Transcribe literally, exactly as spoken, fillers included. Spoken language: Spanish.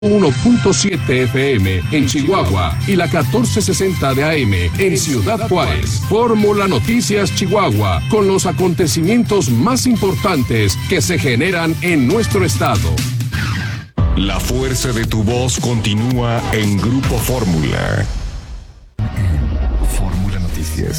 uno punto siete F M en Chihuahua y la catorce sesenta de A M en Ciudad Juárez. Fórmula Noticias Chihuahua, con los acontecimientos más importantes que se generan en nuestro estado. La fuerza de tu voz continúa en Grupo Fórmula.